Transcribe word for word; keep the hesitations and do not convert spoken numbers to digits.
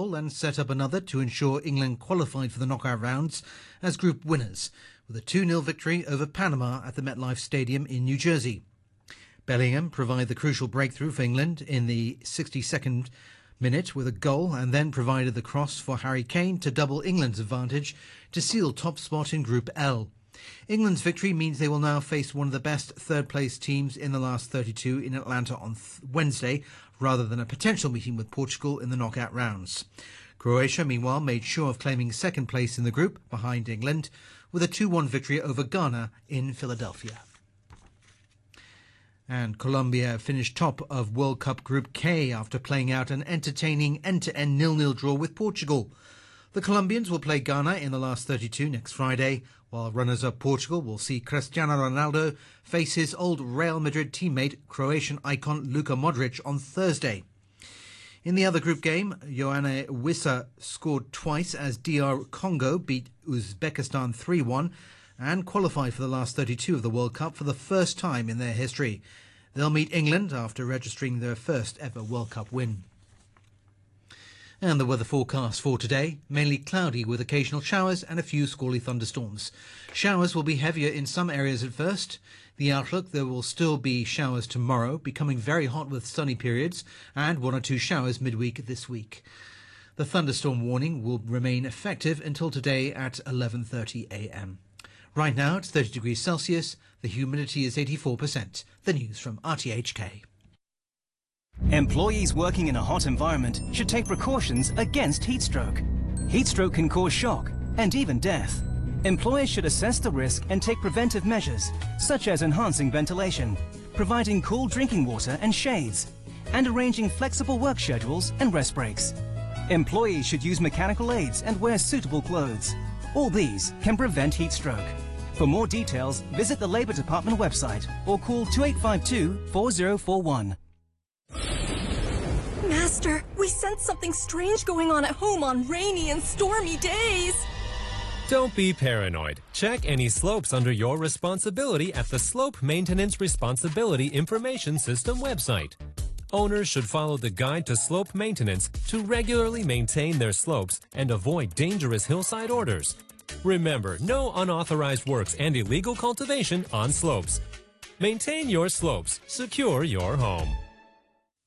goal and set up another to ensure England qualified for the knockout rounds as group winners, with a two nil victory over Panama at the MetLife Stadium in New Jersey. Bellingham provided the crucial breakthrough for England in the sixty-second minute with a goal, and then provided the cross for Harry Kane to double England's advantage to seal top spot in Group L. England's victory means they will now face one of the best third-place teams in the last thirty-two in Atlanta on th- Wednesday, rather than a potential meeting with Portugal in the knockout rounds. Croatia, meanwhile, made sure of claiming second place in the group, behind England, with a two one victory over Ghana in Philadelphia. And Colombia finished top of World Cup Group K after playing out an entertaining end-to-end nil nil draw with Portugal. The Colombians will play Ghana in the last thirty-two next Friday, while runners-up Portugal will see Cristiano Ronaldo face his old Real Madrid teammate, Croatian icon Luka Modric, on Thursday. In the other group game, Ioana Wissa scored twice as D R Congo beat Uzbekistan three one and qualified for the last thirty-two of the World Cup for the first time in their history. They'll meet England after registering their first ever World Cup win. And the weather forecast for today, mainly cloudy with occasional showers and a few squally thunderstorms. Showers will be heavier in some areas at first. The outlook, there will still be showers tomorrow, becoming very hot with sunny periods, and one or two showers midweek this week. The thunderstorm warning will remain effective until today at eleven thirty a m. Right now it's thirty degrees Celsius, the humidity is eighty-four percent. The news from R T H K. Employees working in a hot environment should take precautions against heat stroke. Heat stroke can cause shock and even death. Employers should assess the risk and take preventive measures, such as enhancing ventilation, providing cool drinking water and shades, and arranging flexible work schedules and rest breaks. Employees should use mechanical aids and wear suitable clothes. All these can prevent heat stroke. For more details, visit the Labour Department website or call two eight five two, four zero four one. Master, we sense something strange going on at home on rainy and stormy days. Don't be paranoid. Check any slopes under your responsibility at the Slope Maintenance Responsibility Information System website. Owners should follow the Guide to Slope Maintenance to regularly maintain their slopes and avoid dangerous hillside orders. Remember, no unauthorized works and illegal cultivation on slopes. Maintain your slopes. Secure your home.